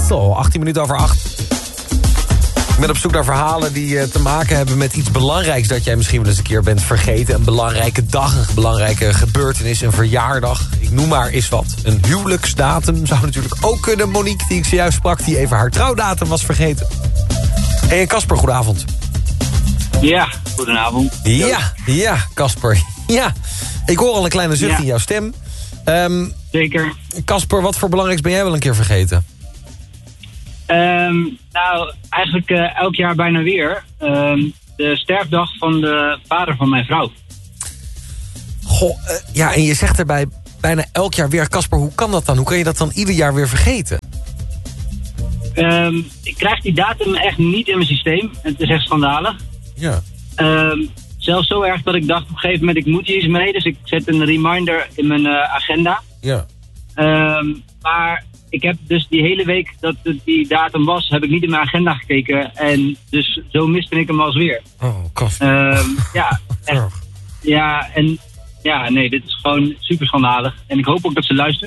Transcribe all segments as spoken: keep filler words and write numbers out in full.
Zo, achttien minuten over acht. Ik ben op zoek naar verhalen die uh, te maken hebben met iets belangrijks... dat jij misschien wel eens een keer bent vergeten. Een belangrijke dag, een belangrijke gebeurtenis, een verjaardag. Ik noem maar eens wat. Een huwelijksdatum zou natuurlijk ook kunnen. Monique, die ik zojuist sprak, die even haar trouwdatum was vergeten. En Casper, goedenavond. Ja, goedenavond. Ja, ja, Casper. Ja, ik hoor al een kleine zucht ja. in jouw stem. Um, Zeker. Casper, wat voor belangrijks ben jij wel een keer vergeten? Um, nou, eigenlijk uh, elk jaar bijna weer. Um, de sterfdag van de vader van mijn vrouw. Goh, uh, ja, en je zegt erbij bijna elk jaar weer. Casper, hoe kan dat dan? Hoe kan je dat dan ieder jaar weer vergeten? Um, ik krijg die datum echt niet in mijn systeem. Het is echt schandalig. Ja. Um, zelfs zo erg dat ik dacht op een gegeven moment, ik moet hier eens mee. Dus ik zet een reminder in mijn uh, agenda. Ja. Um, maar ik heb dus die hele week dat het die datum was, heb ik niet in mijn agenda gekeken. En dus zo miste ik hem als weer. Oh, Casper. Um, ja, echt. Ja, en ja, nee, dit is gewoon super schandalig. En ik hoop ook dat ze luistert.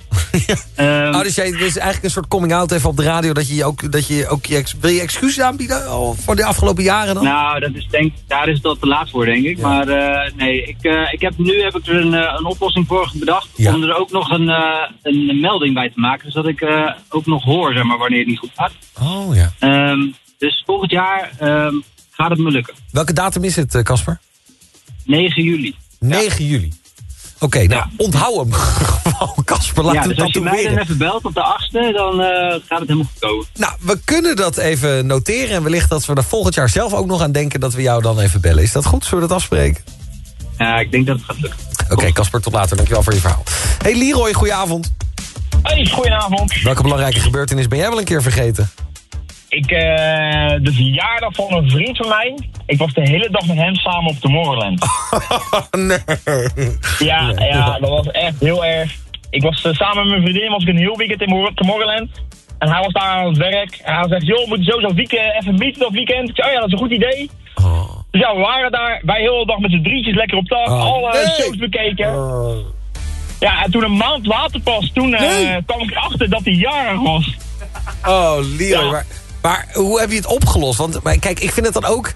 ja. um, oh, dus jij, dit is eigenlijk een soort coming-out even op de radio... dat je ook, dat je ook je, wil je excuses aanbieden oh, voor de afgelopen jaren dan? Nou, dat is denk, daar is het al te laat voor, denk ik. Ja. Maar uh, nee, ik, uh, ik heb, nu heb ik er een, uh, een oplossing voor bedacht... Ja. om er ook nog een, uh, een melding bij te maken... zodat ik uh, ook nog hoor, zeg maar, wanneer het niet goed gaat. Oh, ja. Um, dus volgend jaar um, gaat het me lukken. Welke datum is het, Casper? negen juli. negen juli. Oké, okay, nou, ja. onthoud hem gewoon, Casper. Laat ja, het dus als je mij dan even belt op de achtste, dan uh, gaat het helemaal goed komen. Nou, we kunnen dat even noteren. En wellicht dat we er volgend jaar zelf ook nog aan denken... dat we jou dan even bellen. Is dat goed? Zullen we dat afspreken? Ja, ik denk dat het gaat lukken. Oké, okay, Casper, tot later. Dankjewel voor je verhaal. Hey Leroy, goedenavond. Hey, goedenavond. Welke belangrijke gebeurtenis ben jij wel een keer vergeten? Ik, uh, de verjaardag van een vriend van mij. Ik was de hele dag met hem samen op Tomorrowland. Oh, nee. Ja, nee. ja, dat was echt heel erg. Ik was uh, samen met mijn vriendin, was ik een heel weekend in Tomorrowland. En hij was daar aan het werk. En hij zegt, joh, we moeten sowieso weekend, even meeten op weekend. Ik zei, oh ja, dat is een goed idee. Oh. Dus ja, we waren daar. Wij heel de dag met z'n drietjes lekker op dag. Oh, alle nee. shows bekeken. Oh. Ja, en toen een maand later pas, toen uh, nee. kwam ik erachter dat hij jarig was. Oh, Leroy, ja. maar... Maar hoe heb je het opgelost? Want maar kijk, ik vind het dan ook...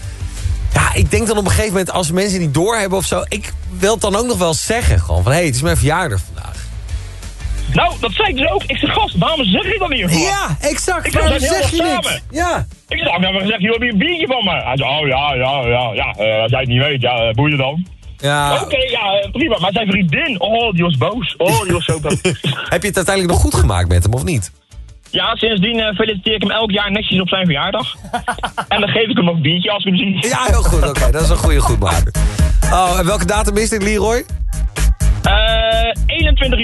Ja, ik denk dan op een gegeven moment... als mensen niet doorhebben of zo... ik wil het dan ook nog wel zeggen. Gewoon van, hé, hey, het is mijn verjaardag vandaag. Nou, dat zei ik dus ook. Ik zeg, gast, waarom zeg je dat niet? Ja, exact. Ik waarom zeg, zeg je samen. niks? Ja. Ik zeg, nou, gezegd, joh, heb je een biertje van me? Hij zei, oh ja, ja, ja, ja. Uh, als jij het niet weet, ja, boeien je dan. Ja. Oké, okay, ja, prima. Maar zijn vriendin, oh, die was boos. Oh, die was zo boos. Heb je het uiteindelijk nog goed gemaakt met hem, of niet? Ja, sindsdien uh, feliciteer ik hem elk jaar netjes op zijn verjaardag. En dan geef ik hem nog een biertje als we hem zien. Ja, heel goed. Oké, okay, dat is een goede goedmaker. Oh, en welke datum is dit, Leroy? Uh, eenentwintig